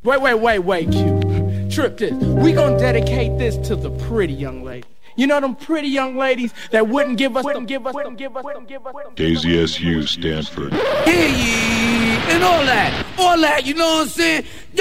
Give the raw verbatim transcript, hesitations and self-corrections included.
Wait, wait, wait, wait, Q. Trip this. We gonna dedicate this to the pretty young lady. You know them pretty young ladies that wouldn't give us, wouldn't give us, wouldn't give us, wouldn't give us. K Z S U Stanford. Hear ye, and all that, all that, you know what I'm saying?